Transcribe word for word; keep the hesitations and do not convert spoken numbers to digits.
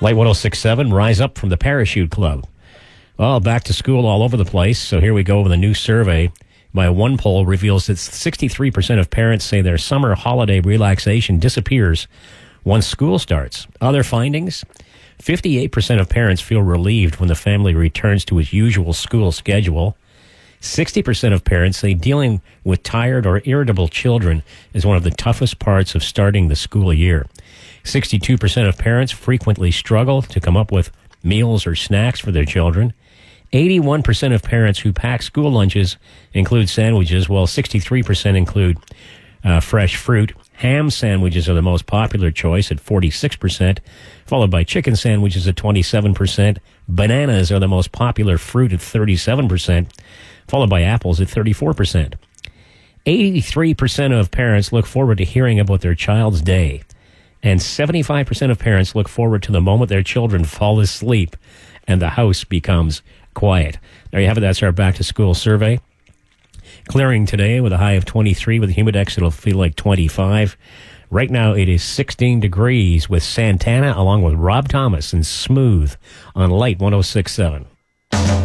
Light one oh six point seven, rise up from the Parachute Club. Well, back to school all over the place. So here we go with a new survey by one poll reveals that sixty-three percent of parents say their summer holiday relaxation disappears once school starts. Other findings, fifty-eight percent of parents feel relieved when the family returns to its usual school schedule. sixty percent of parents say dealing with tired or irritable children is one of the toughest parts of starting the school year. sixty-two percent of parents frequently struggle to come up with meals or snacks for their children. eighty-one percent of parents who pack school lunches include sandwiches, while sixty-three percent include uh, fresh fruit. Ham sandwiches are the most popular choice at forty-six percent, followed by chicken sandwiches at twenty-seven percent. Bananas are the most popular fruit at thirty-seven percent, followed by apples at thirty-four percent. eighty-three percent of parents look forward to hearing about their child's day, and seventy-five percent of parents look forward to the moment their children fall asleep and the house becomes quiet. There you have it. That's our back-to-school survey. Clearing today with a high of twenty-three. With a humidex, it'll feel like twenty-five. Right now, it is sixteen degrees with Santana along with Rob Thomas and Smooth on Light one oh six point seven.